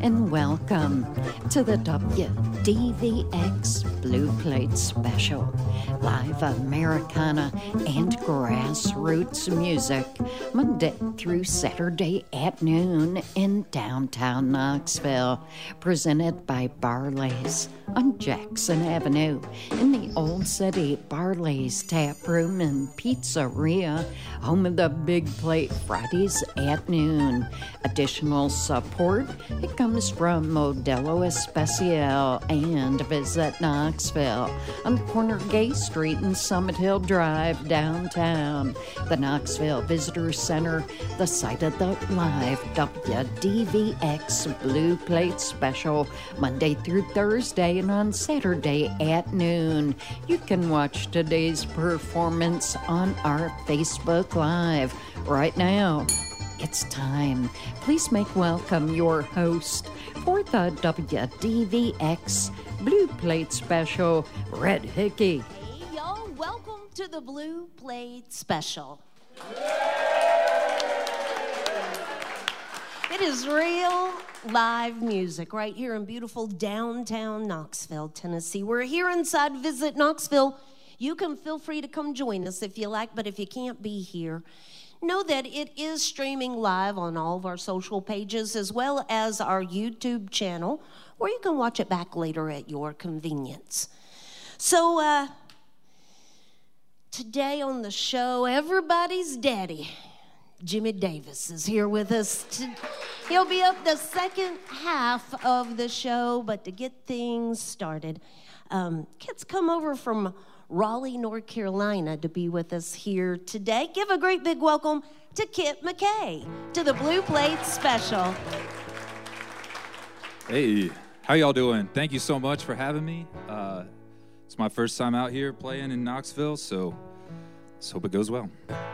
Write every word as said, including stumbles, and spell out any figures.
and welcome to the W D V X Blue Plate Special. Live Americana and grassroots music, Monday through Saturday at noon in downtown Knoxville. Presented by Barley's on Jackson Avenue in the Old City. Barley's Tap Room and Pizzeria, home of the Big Plate Fridays at noon. Additional support, it comes from Modelo Especial and Visit Knoxville on the corner of Gay Street and Summit Hill Drive downtown. The Knoxville Visitor Center, the site of the live W D V X Blue Plate Special, Monday through Thursday and on Saturday at noon. You can watch today's performance on our Facebook Live right now. It's time. Please make welcome your host for the W D V X Blue Plate Special, Red Hickey. Hey, y'all, welcome to the Blue Plate Special. It is real live music right here in beautiful downtown Knoxville, Tennessee. We're here inside Visit Knoxville. You can feel free to come join us if you like, but if you can't be here, know that it is streaming live on all of our social pages as well as our YouTube channel, where you can watch it back later at your convenience. So uh, today on the show, everybody's daddy, Jimmy Davis, is here with us. To, he'll be up the second half of the show, but to get things started, um, kids come over from Raleigh, North Carolina to be with us here today. Give a great big welcome to Kit McKay to the Blue Plate Special. Hey, how y'all doing? Thank you so much for having me. Uh, it's my first time out here playing in Knoxville, so let's hope it goes well.